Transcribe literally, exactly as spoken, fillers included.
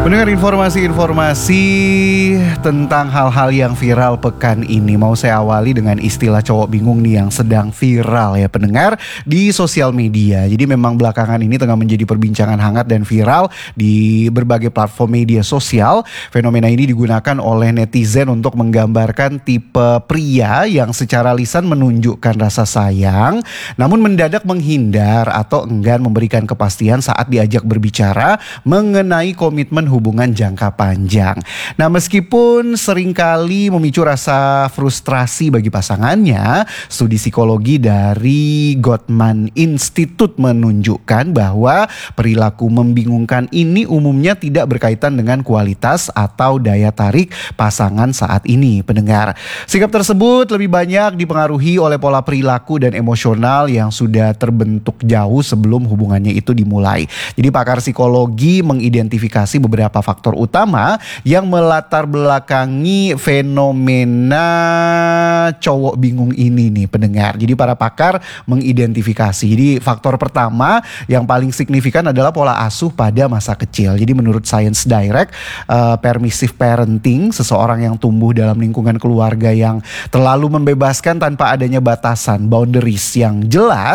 Mendengar informasi-informasi tentang hal-hal yang viral pekan ini, mau saya awali dengan istilah cowok bingung nih yang sedang viral ya pendengar di sosial media. Jadi memang belakangan ini tengah menjadi perbincangan hangat dan viral di berbagai platform media sosial. Fenomena ini digunakan oleh netizen untuk menggambarkan tipe pria yang secara lisan menunjukkan rasa sayang, namun mendadak menghindar atau enggan memberikan kepastian saat diajak berbicara mengenai komitmen hubungan jangka panjang. Nah, meskipun seringkali memicu rasa frustrasi bagi pasangannya, studi psikologi dari Gottman Institute menunjukkan bahwa perilaku membingungkan ini umumnya tidak berkaitan dengan kualitas atau daya tarik pasangan saat ini, pendengar. Sikap tersebut lebih banyak dipengaruhi oleh pola perilaku dan emosional yang sudah terbentuk jauh sebelum hubungannya itu dimulai. Jadi pakar psikologi mengidentifikasi beberapa faktor utama yang melatar belakangi fenomena cowok bingung ini nih pendengar. Jadi para pakar mengidentifikasi. Jadi faktor pertama yang paling signifikan adalah pola asuh pada masa kecil. Jadi menurut Science Direct, uh, permissive parenting, seseorang yang tumbuh dalam lingkungan keluarga yang terlalu membebaskan tanpa adanya batasan, boundaries yang jelas,